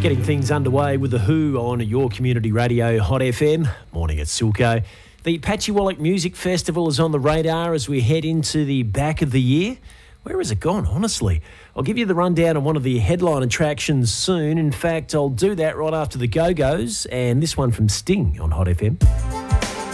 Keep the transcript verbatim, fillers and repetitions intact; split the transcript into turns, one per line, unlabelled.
Getting things underway with The Who on your community radio, Hot F M. Morning at Silko. The Patchewallock Music Festival is on the radar as we head into the back of the year. Where has it gone, honestly? I'll give you the rundown on one of the headline attractions soon. In fact, I'll do that right after the Go-Go's and this one from Sting on Hot F M.